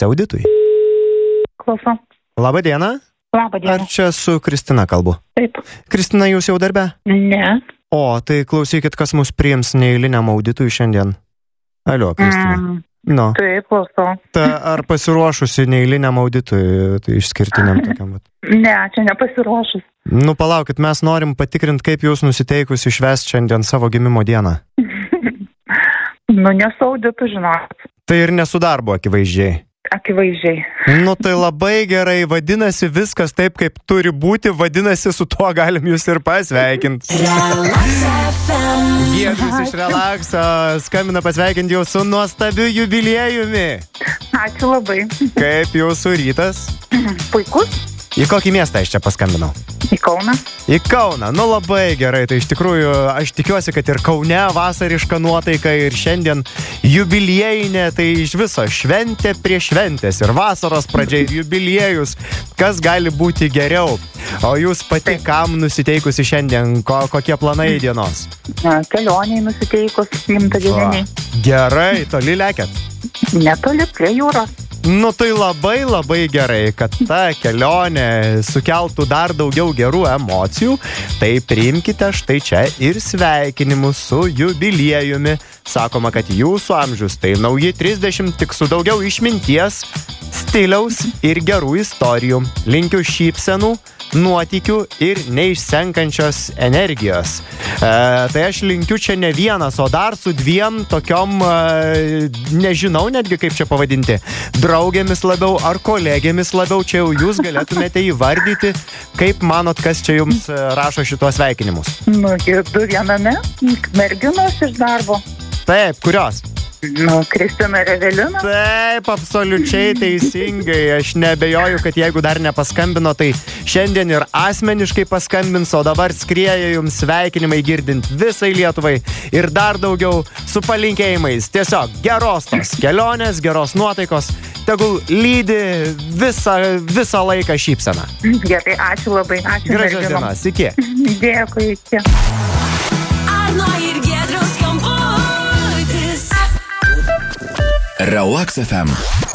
Auditui. Klausau. Labą dieną. Labą dieną. Ar čia su Kristina kalbu? Taip. Kristina, jūs jau darbe? Ne. O, tai klausykit, kas mus priims neeiliniam auditui šiandien. Alio, Kristina. No. Taip, klausau. Ta, ar pasiruošusi neeiliniam auditui, tai išskirtiniam tokiam? Ne, čia nepasiruošus. Nu, palaukit, mes norim patikrinti, kaip jūs nusiteikus išvest šiandien savo gimimo dieną. Nu, nesu auditu, žinot. Tai ir nesu darbo, akivaizdžiai. Akivaizdžiai. Nu, tai labai gerai, vadinasi, viskas taip, kaip turi būti, vadinasi, su tuo galim jūs ir pasveikinti. Giedrius iš Relaxo skambina pasveikinti jau su nuostabiu jubiliejumi. Ačiū labai. Kaip jūsų rytas? Puikus. Į kokį miestą aš čia paskambinau? Į Kauną. Į Kauną, nu labai gerai, tai iš tikrųjų aš tikiuosi, kad ir Kaune vasariška nuotaika ir šiandien jubiliejinė, tai iš viso šventė prie šventės ir vasaros pradžia ir jubiliejus, kas gali būti geriau. O jūs pati kam nusiteikusi šiandien, kokie planai dienos? Kelioniai nusiteikus, gimtadieniai. Gerai, toli lekiat? Netoli, prie jūros. Nu tai labai labai gerai, kad ta kelionė sukeltų dar daugiau gerų emocijų, tai priimkite štai čia ir sveikinimus su jubiliejumi. Sakoma, kad jūsų amžius tai nauji 30, tik su daugiau išminties, stiliaus ir gerų istorijų. Linkiu šypsenų, nuotykių ir neišsenkančios energijos. Tai aš linkiu čia ne vienas, o dar su dviem tokiom, nežinau netgi kaip čia pavadinti, draugėmis labiau ar kolegėmis labiau, čia jau jūs galėtumėte įvardyti, kaip manot, kas čia jums rašo šituos sveikinimus. Nu, du viename, merginos iš darbo. Taip, kurios? Nu, Kristina ir Evelina. Taip, absoliučiai teisingai. Aš neabejoju, kad jeigu dar nepaskambino, tai šiandien ir asmeniškai paskambins, o dabar skrieja jums sveikinimai girdint visai Lietuvai ir dar daugiau su palinkėjimais. Tiesiog geros tos kelionės, geros nuotaikos, tegul lydi visą laiką šypseną. Gerai, ačiū labai. Ačiū. Gražios dienos, iki. Dėkui, iki. Arno ir Giedriaus skambutis. Relax FM.